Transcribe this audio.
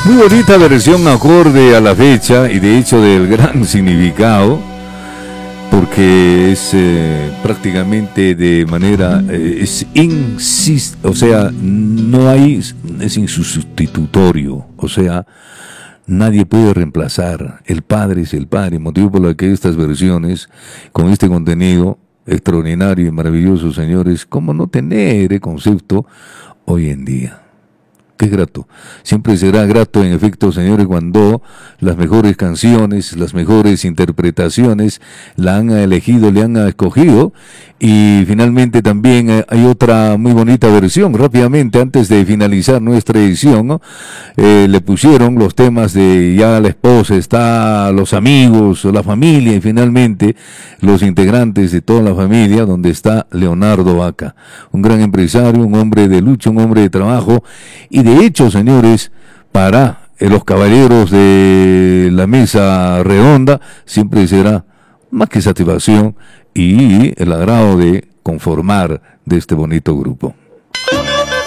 Muy bonita versión acorde a la fecha y de hecho del gran significado, porque es prácticamente de manera, o sea, no hay, es insustitutorio, o sea, nadie puede reemplazar, el Padre es el Padre, motivo por el que estas versiones, con este contenido extraordinario y maravilloso, señores, ¿cómo no tener el concepto hoy en día? Qué grato. Siempre será grato, en efecto, señores, cuando las mejores canciones, las mejores interpretaciones la han elegido, le han escogido. Y finalmente también hay otra muy bonita versión. Rápidamente, antes de finalizar nuestra edición, ¿no? Le pusieron los temas de ya la esposa, está los amigos, la familia y finalmente los integrantes de toda la familia, donde está Leonardo Vaca, un gran empresario, un hombre de lucha, un hombre de trabajo. Y de hecho, señores, para los caballeros de la mesa redonda siempre será más que satisfacción y el agrado de conformar de este bonito grupo.